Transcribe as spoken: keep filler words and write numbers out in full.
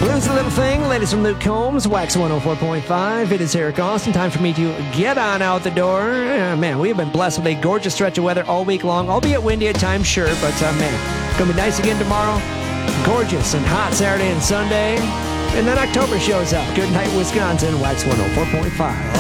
Blues a Little Thing, ladies from Luke Combs, Wax one oh four point five. It is Eric Austin. Time for me to get on out the door. Uh, man, we have been blessed with a gorgeous stretch of weather all week long, albeit windy at times, sure, but uh, man, it's going to be nice again tomorrow. Gorgeous and hot Saturday and Sunday. And then October shows up. Good night, Wisconsin, Wax one oh four point five.